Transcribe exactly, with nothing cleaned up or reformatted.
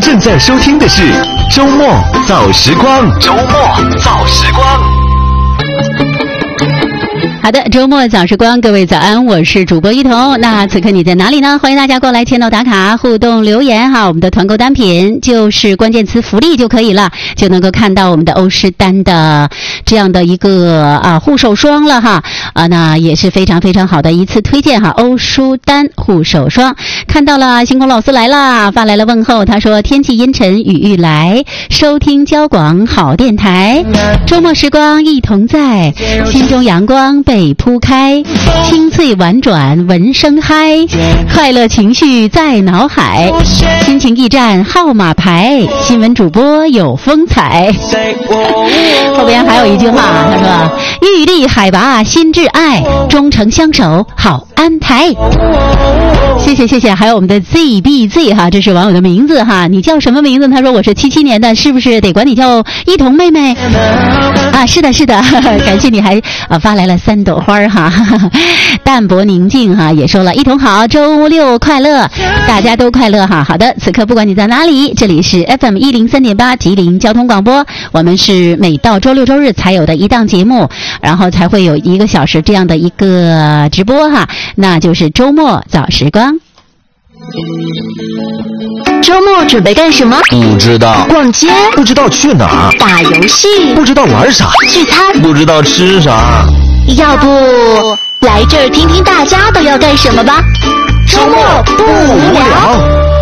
正在收听的是周末早时光，周末早时光。 好的，周末早时光，各位早安，我是主播一彤。那此刻你在哪里呢？欢迎大家过来签到打卡、互动留言哈。我们的团购单品就是关键词福利就可以了，就能够看到我们的欧诗丹的这样的一个啊护手霜了哈啊，那也是非常非常好的一次推荐哈。欧诗丹护手霜看到了，星空老师来了，发来了问候，他说天气阴沉，雨欲来，收听交广好电台，周末时光一同在，心中阳光被铺开，清脆婉转闻声嗨，快乐情绪在脑海，心情驿站号码牌，新闻主播有风采。后边还有一句话，他说玉立海拔心挚爱，终成相守好安排。谢谢谢谢，还有我们的 Z B Z 哈，这是网友的名字哈，你叫什么名字？他说我是七七年的，是不是得管你叫一彤妹妹？啊，是的是的，感谢你还啊发来了三朵花哈，淡泊宁静哈也说了一彤好，周六快乐，大家都快乐哈。好的，此刻不管你在哪里，这里是 F M 一零三点八吉林交通广播，我们是每到周六周日才有的一档节目，然后才会有一个小时这样的一个直播哈，那就是周末早时光。 周末准备干什么？ 不知道。 逛街？ 不知道去哪儿。 打游戏？ 不知道玩啥。 聚餐？ 不知道吃啥。 要不来这儿听听大家都要干什么吧？周末不无聊。